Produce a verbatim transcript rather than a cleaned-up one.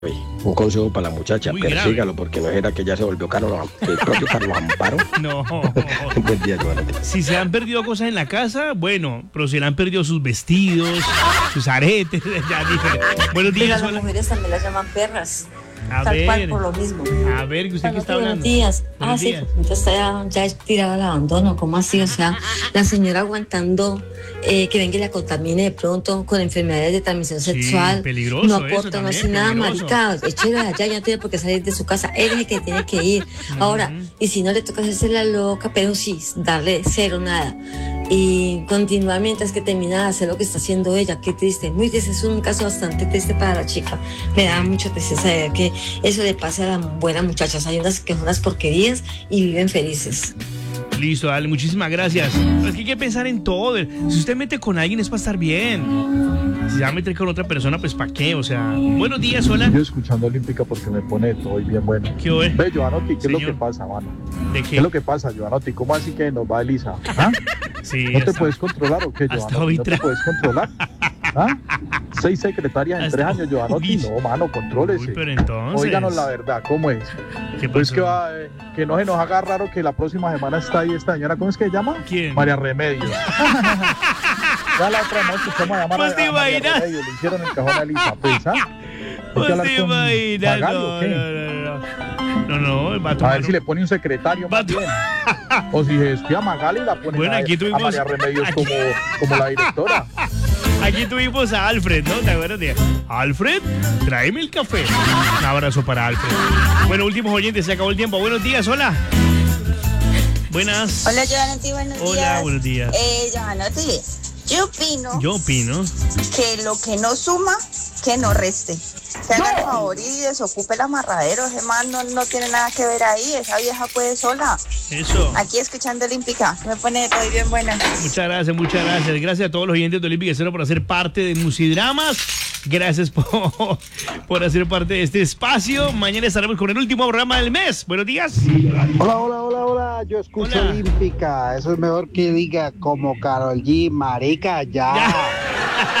Un consejo para la muchacha, Muy persígalo, grave. porque no era que ya se volvió Carlos, que el propio Carlos Amparo. No. Buen día, Joana. Si se han perdido cosas en la casa, bueno, pero si le han perdido sus vestidos, sus aretes, ya diferente. Buenos Pero a días, las hola. mujeres también las llaman perras. A Tal cual ver, por lo mismo. a ver, ¿usted qué está Buenos hablando? días. Buenos Ah, sí, días. ya está ya, ya es tirada al abandono. ¿Cómo así? O sea, la señora aguantando eh, que venga y la contamine de pronto con enfermedades de transmisión Sí, sexual. peligroso no eso aporta, no también, hace nada, peligroso. marica. Échela allá, ya no tiene por qué salir de su casa. Él es el que tiene que ir. Ahora, y si no le toca hacerse la loca, pero sí, darle cero, nada. Y continuar mientras que termina de hacer lo que está haciendo ella. Qué triste, muy triste. Es un caso bastante triste para la chica. Me da mucha tristeza saber que eso le pasa a las buenas muchachas. Hay unas que son unas porquerías y viven felices. Listo, dale, muchísimas gracias. Pero es que hay que pensar en todo. Si usted mete con alguien es para estar bien. Si se va a meter con otra persona, pues ¿para qué? O sea, buenos días, hola. Yo escuchando Olímpica porque me pone todo y bien bueno. ¿Qué hoy? Ve, Joanotti, ¿qué Señor. es lo que pasa, mano? ¿De ¿Qué qué? es lo que pasa, Joanotti? ¿Cómo así que nos va Elisa? ¿Ah? Sí, ¿No te hasta- puedes controlar o qué, hasta Joanotti? ¿No ahorita. te puedes controlar? ¿Ah? Seis secretarias en Hasta- tres años, Joanotti. Uy. No, mano, contrólese. Uy, pero entonces. Óiganos la verdad, ¿cómo es? ¿Qué Pues pasó? que, va, eh, que no se nos haga raro que la próxima semana está ahí esta señora, ¿cómo es que se llama? ¿Quién? María Remedios. Ya la otra noche escuchamos a llamar Pues a, te a María imaginas. Remedios, le hicieron el cajón a Elisa, pues, ¿ah? Hay que Pues hablar te con imaginas. Magali, No, ¿o qué? no, no, no. No, no, el vato. A ver si le pone un secretario Va más bien. O si se espía a Magali, la pone Bueno, a, aquí a tuvimos- María Remedios aquí- como, como la directora. Aquí tuvimos a Alfred, ¿no? ¿Te acuerdas de Alfred? Tráeme el café. Un abrazo para Alfred. Bueno, últimos oyentes, se acabó el tiempo. Buenos días, hola. Buenas. Hola, Joanotti, buenos días. Hola, buenos días. Eh, Joanotti, yo opino Yo opino. que lo que no suma, que no reste. Se haga el favor y desocupe el amarradero. Ese man no, no tiene nada que ver ahí. Esa vieja puede sola. Eso. Aquí escuchando Olímpica. Me pone todo bien buena. Muchas gracias, muchas gracias. Gracias a todos los oyentes de Olímpica Cero por hacer parte de Musidramas. Gracias por, por hacer parte de este espacio. Mañana estaremos con el último programa del mes. Buenos días. Hola, hola, hola, hola. Yo escucho Hola. Olímpica. Eso es mejor que diga como Karol G, marica, ya. Ya.